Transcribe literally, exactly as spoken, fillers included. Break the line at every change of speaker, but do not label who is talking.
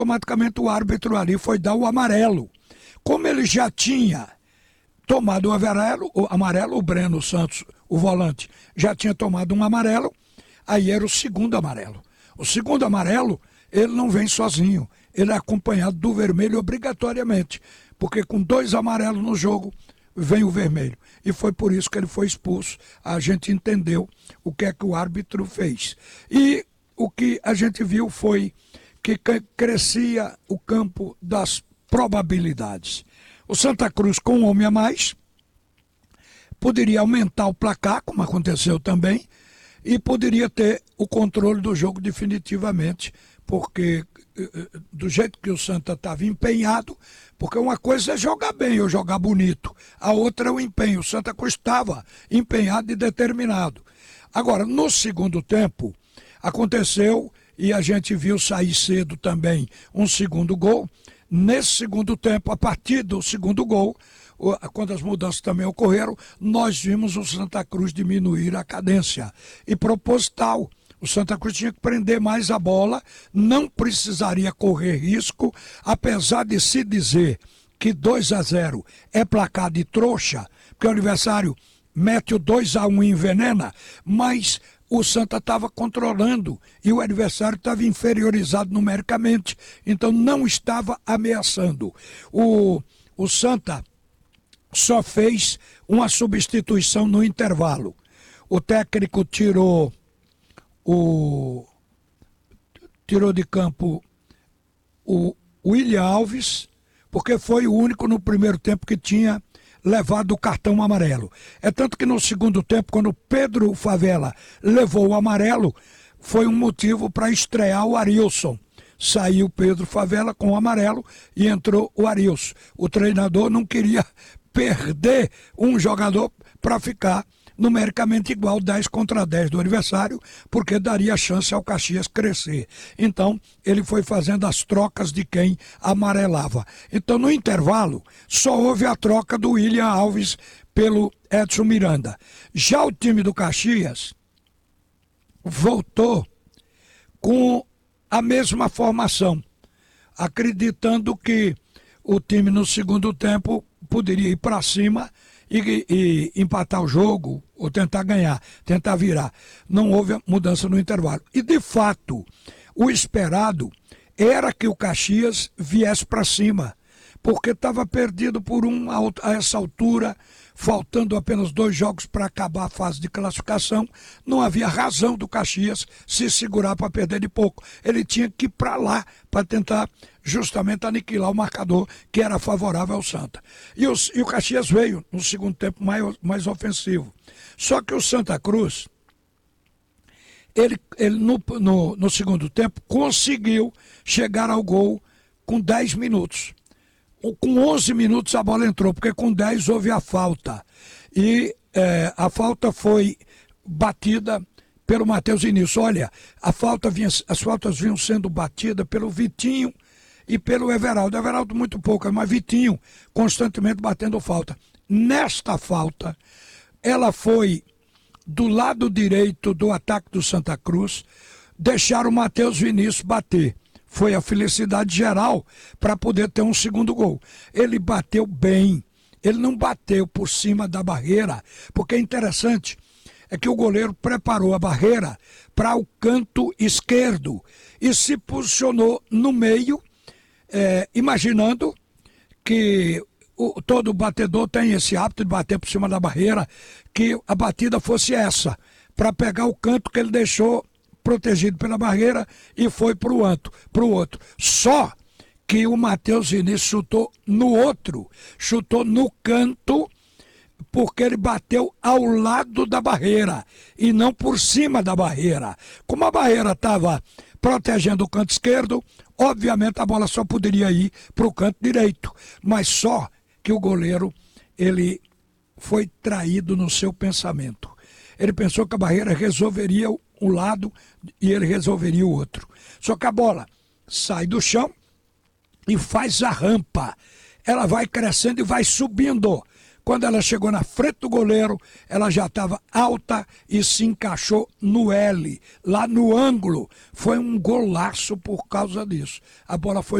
automaticamente o árbitro ali foi dar o amarelo. Como ele já tinha tomado o amarelo, o amarelo, o Breno Santos, o volante, já tinha tomado um amarelo, aí era o segundo amarelo. O segundo amarelo, ele não vem sozinho, ele é acompanhado do vermelho obrigatoriamente, porque com dois amarelos no jogo, vem o vermelho. E foi por isso que ele foi expulso. A gente entendeu o que é que o árbitro fez. E o que a gente viu foi que crescia o campo das probabilidades. O Santa Cruz, com um homem a mais, poderia aumentar o placar, como aconteceu também, e poderia ter o controle do jogo definitivamente, porque do jeito que o Santa estava empenhado, porque uma coisa é jogar bem ou jogar bonito, a outra é o empenho. O Santa Cruz estava empenhado e determinado. Agora, no segundo tempo, aconteceu, e a gente viu sair cedo também, um segundo gol. Nesse segundo tempo, a partir do segundo gol, quando as mudanças também ocorreram, nós vimos o Santa Cruz diminuir a cadência. E proposital, o Santa Cruz tinha que prender mais a bola, não precisaria correr risco, apesar de se dizer que dois a zero é placar de trouxa, porque o adversário mete o dois a um e envenena, mas o Santa estava controlando e o adversário estava inferiorizado numericamente, então não estava ameaçando. O, o Santa só fez uma substituição no intervalo. O técnico tirou o tirou de campo o William Alves, porque foi o único no primeiro tempo que tinha levado o cartão amarelo. É tanto que no segundo tempo, quando Pedro Favela levou o amarelo, foi um motivo para estrear o Arilson. Saiu Pedro Favela com o amarelo e entrou o Arilson. O treinador não queria perder um jogador para ficar numericamente igual, dez contra dez do adversário, porque daria chance ao Caxias crescer. Então, ele foi fazendo as trocas de quem amarelava. Então, no intervalo, só houve a troca do William Alves pelo Edson Miranda. Já o time do Caxias voltou com a mesma formação, acreditando que o time no segundo tempo poderia ir para cima e, e empatar o jogo ou tentar ganhar, tentar virar. Não houve mudança no intervalo. E, de fato, o esperado era que o Caxias viesse para cima, porque estava perdido por um a essa altura, faltando apenas dois jogos para acabar a fase de classificação. Não havia razão do Caxias se segurar para perder de pouco. Ele tinha que ir para lá para tentar justamente aniquilar o marcador que era favorável ao Santa. E, os, e o Caxias veio no segundo tempo mais, mais ofensivo. Só que o Santa Cruz, ele, ele no, no, no segundo tempo, conseguiu chegar ao gol com dez minutos. Com onze minutos a bola entrou, porque com dez houve a falta. E é, a falta foi batida pelo Matheus Início. Olha, a falta vinha, as faltas vinham sendo batidas pelo Vitinho e pelo Everaldo. Everaldo muito pouco, mas Vitinho constantemente batendo falta. Nesta falta, ela foi do lado direito do ataque do Santa Cruz, deixaram o Matheus Vinícius bater. Foi a felicidade geral para poder ter um segundo gol. Ele bateu bem, ele não bateu por cima da barreira, porque é interessante, é que o goleiro preparou a barreira para o canto esquerdo e se posicionou no meio, é, imaginando que o, todo batedor tem esse hábito de bater por cima da barreira, que a batida fosse essa, para pegar o canto que ele deixou protegido pela barreira e foi para o outro. Só que o Matheus Vinícius chutou no outro, chutou no canto, porque ele bateu ao lado da barreira e não por cima da barreira. Como a barreira estava protegendo o canto esquerdo, obviamente a bola só poderia ir para o canto direito, mas só que o goleiro, ele foi traído no seu pensamento. Ele pensou que a barreira resolveria um lado e ele resolveria o outro. Só que a bola sai do chão e faz a rampa. Ela vai crescendo e vai subindo. Quando ela chegou na frente do goleiro, ela já estava alta e se encaixou no L, lá no ângulo. Foi um golaço por causa disso. A bola foi